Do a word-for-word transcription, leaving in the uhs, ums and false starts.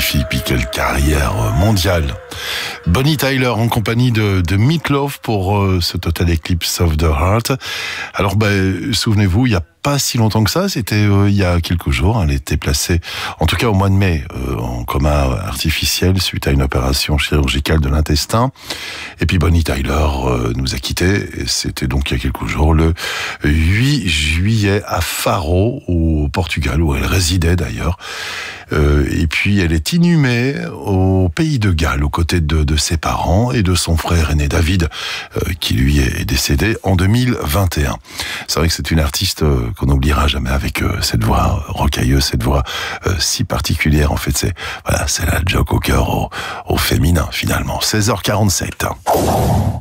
magnifique, puis quelle carrière mondiale. Bonnie Tyler en compagnie de, de Meat Loaf pour euh, ce Total Eclipse of the Heart. Alors, ben, souvenez-vous, il y a pas si longtemps que ça, c'était euh, il y a quelques jours, elle était placée, en tout cas au mois de mai, euh, en coma artificiel suite à une opération chirurgicale de l'intestin. Et puis Bonnie Tyler euh, nous a quittés, et c'était donc il y a quelques jours, le huit juillet à Faro, au Portugal, où elle résidait d'ailleurs. Euh, et puis elle est inhumée au pays de Galles, aux côtés de, de ses parents et de son frère aîné David, euh, qui lui est décédé en deux mille vingt et un. C'est vrai que c'est une artiste euh, qu'on n'oubliera jamais, avec euh, cette voix rocailleuse, cette voix euh, si particulière. En fait, c'est voilà, c'est la Joe Cocker au, au féminin finalement. seize heures quarante-sept.